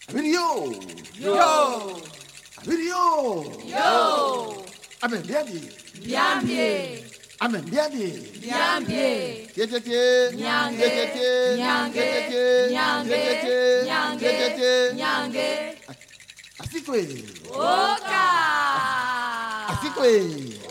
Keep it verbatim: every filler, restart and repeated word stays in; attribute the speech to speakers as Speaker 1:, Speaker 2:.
Speaker 1: Video.
Speaker 2: Yo.
Speaker 1: Video.
Speaker 2: Yo.
Speaker 1: Amen. Bien bien.
Speaker 2: Bien bien.
Speaker 1: Amen. Bien bien.
Speaker 2: Bien bien.
Speaker 1: Yetete.
Speaker 2: Nyange.
Speaker 1: Yetete.
Speaker 2: Nyange.
Speaker 1: Yetete.
Speaker 2: Nyange.
Speaker 1: Yetete.
Speaker 2: Nyange.
Speaker 1: Yetete.
Speaker 2: Nyange.
Speaker 1: Asikwe.
Speaker 2: Oka.
Speaker 1: Asikwe.